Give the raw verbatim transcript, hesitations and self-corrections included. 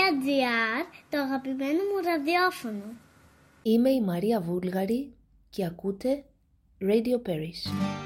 το αγαπημένο μου ραδιόφωνο. Είμαι η Μαρία Βούλγαρη και ακούτε Radio Paris.